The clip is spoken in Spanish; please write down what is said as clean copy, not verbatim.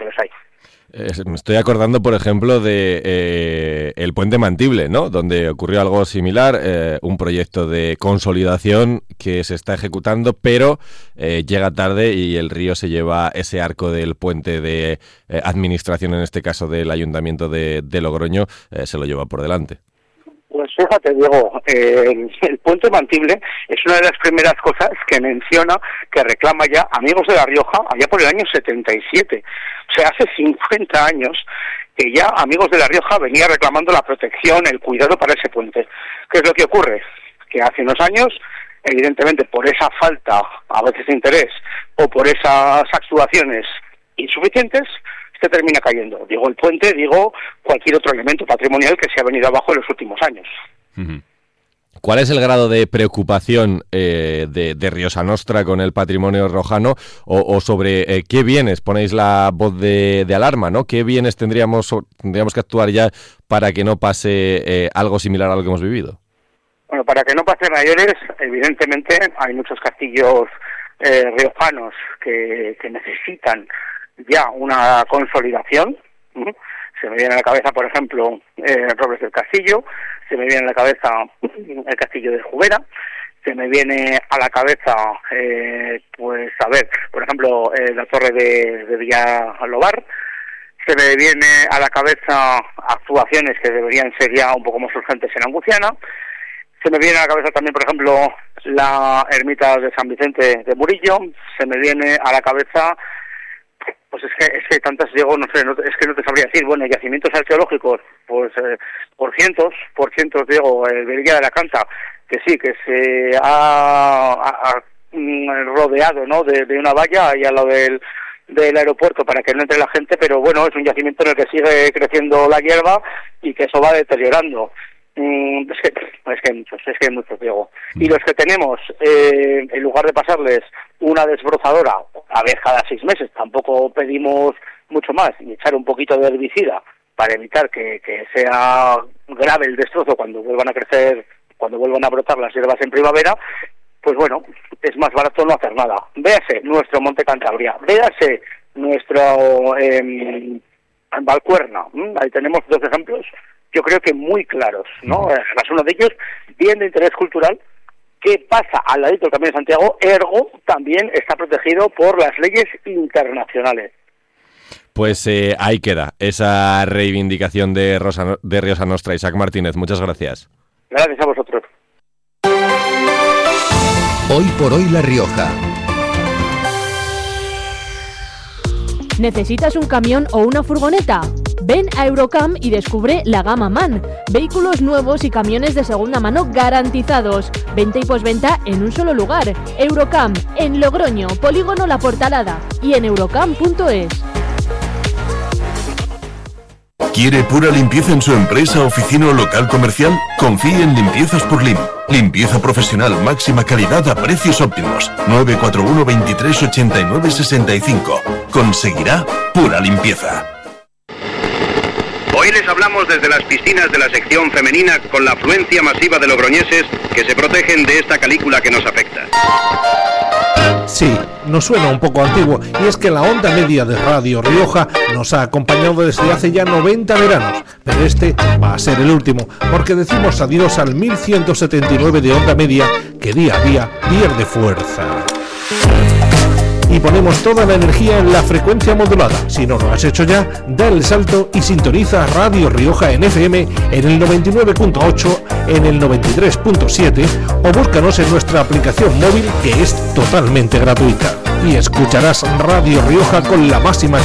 los hay. Me estoy acordando, por ejemplo, de el Puente Mantible, ¿no? Donde ocurrió algo similar, un proyecto de consolidación que se está ejecutando, pero llega tarde y el río se lleva ese arco del puente de administración, en este caso del Ayuntamiento de Logroño, se lo lleva por delante. Pues fíjate, Diego, el Puente Mantible es una de las primeras cosas que menciona, que reclama ya Amigos de La Rioja, allá por el año 77. O sea, hace 50 años que ya Amigos de La Rioja venía reclamando la protección, el cuidado para ese puente. ¿Qué es lo que ocurre? Que hace unos años, evidentemente por esa falta, a veces de interés, o por esas actuaciones insuficientes, se termina cayendo. Digo el puente, digo cualquier otro elemento patrimonial que se ha venido abajo en los últimos años. Uh-huh. ¿Cuál es el grado de preocupación de Rioja Nostra con el patrimonio riojano o sobre qué bienes ponéis la voz de alarma, ¿no? ¿Qué bienes tendríamos que actuar ya para que no pase algo similar a lo que hemos vivido? Bueno, para que no pase mayores, evidentemente hay muchos castillos riojanos que necesitan ya una consolidación. Se me viene a la cabeza, por ejemplo, Robles del Castillo, se me viene a la cabeza el Castillo de Jubera, se me viene a la cabeza, pues a ver, por ejemplo, la Torre de Villalobar, se me viene a la cabeza actuaciones que deberían ser ya un poco más urgentes en Anguciana, se me viene a la cabeza también, por ejemplo, la ermita de San Vicente de Murillo, se me viene a la cabeza... Pues es que tantas, Diego, no sé, es que no te sabría decir. Bueno, yacimientos arqueológicos, pues por cientos, Diego, el Villa de la Canta, que sí, que se ha rodeado, ¿no?, de una valla ahí al lado del aeropuerto para que no entre la gente, pero bueno, es un yacimiento en el que sigue creciendo la hierba y que eso va deteriorando. Es que hay muchos, Diego. Y los que tenemos, en lugar de pasarles una desbrozadora a vez cada 6 meses, tampoco pedimos mucho más, y echar un poquito de herbicida para evitar que sea grave el destrozo cuando vuelvan a crecer, cuando vuelvan a brotar las hierbas en primavera, pues bueno, es más barato no hacer nada. Véase nuestro Monte Cantabria, véase nuestro Valcuerna, ahí tenemos 2 ejemplos, yo creo que muy claros, ¿no? Además, uno de ellos, bien de interés cultural, que pasa al ladito del Camino de Santiago, ergo también está protegido por las leyes internacionales. Pues ahí queda esa reivindicación de Rioja Nostra. Isaac Martínez, muchas gracias. Gracias a vosotros. Hoy por hoy La Rioja. ¿Necesitas un camión o una furgoneta? Ven a Eurocam y descubre la gama MAN. Vehículos nuevos y camiones de segunda mano garantizados. Venta y posventa en un solo lugar. Eurocam, en Logroño, Polígono La Portalada y en eurocam.es. ¿Quiere pura limpieza en su empresa, oficina o local comercial? Confíe en Limpiezas por Lim. Limpieza profesional, máxima calidad a precios óptimos. 941 23 89 65. Conseguirá pura limpieza. Hoy les hablamos desde las piscinas de la sección femenina con la afluencia masiva de logroñeses que se protegen de esta calícula que nos afecta. Sí, nos suena un poco antiguo, y es que la onda media de Radio Rioja nos ha acompañado desde hace ya 90 veranos, pero este va a ser el último, porque decimos adiós al 1179 de onda media, que día a día pierde fuerza. Y ponemos toda la energía en la frecuencia modulada. Si no lo has hecho ya, da el salto y sintoniza Radio Rioja en FM en el 99.8, en el 93.7 o búscanos en nuestra aplicación móvil, que es totalmente gratuita. Y escucharás Radio Rioja con la máxima